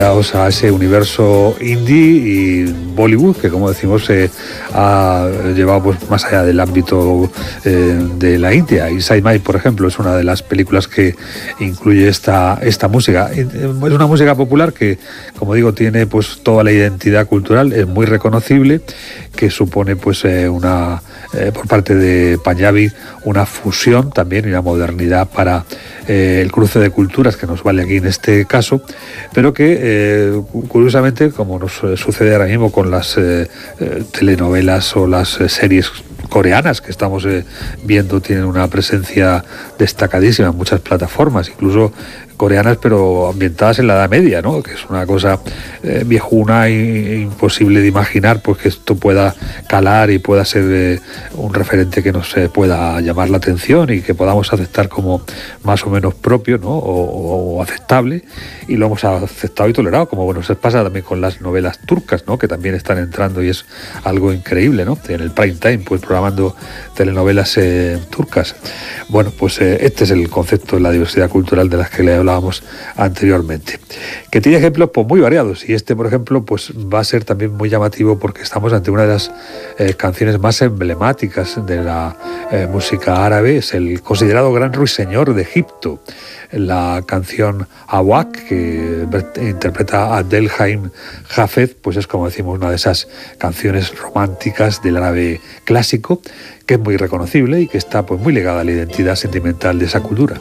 a ese universo indie y Bollywood, que como decimos ha llevado pues más allá del ámbito de la India. Inside My, por ejemplo, es una de las películas que incluye esta música. Es una música popular que, como digo, tiene pues toda la identidad cultural, es muy reconocible, que supone pues por parte de Punjabi una fusión también y una modernidad para el cruce de culturas que nos vale aquí en este caso, pero que curiosamente, como nos sucede ahora mismo con las telenovelas o las series coreanas que estamos viendo, tienen una presencia destacadísima en muchas plataformas, incluso coreanas, pero ambientadas en la Edad Media, ¿no? Que es una cosa viejuna e imposible de imaginar, pues que esto pueda calar y pueda ser un referente que nos pueda llamar la atención y que podamos aceptar como más o menos propio, ¿no? O aceptable, y lo hemos aceptado y tolerado, como bueno, se pasa también con las novelas turcas, ¿no? Que también están entrando y es algo increíble, ¿no? En el prime time, pues programando telenovelas turcas. Bueno, pues este es el concepto de la diversidad cultural de las que le hablábamos anteriormente, que tiene ejemplos pues muy variados, y este, por ejemplo, pues va a ser también muy llamativo porque estamos ante una de las canciones más emblemáticas de la música árabe. Es el considerado gran ruiseñor de Egipto, la canción Awak, que interpreta Abdelhaim Hafez. Pues es, como decimos, una de esas canciones románticas del árabe clásico, que es muy reconocible y que está pues muy ligada a la identidad sentimental de esa cultura.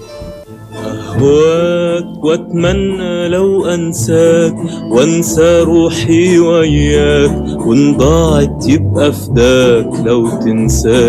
أهواك وأتمنى لو أنساك وأنسى روحي وياك وإن ضاعت يبقى فداك لو تنساك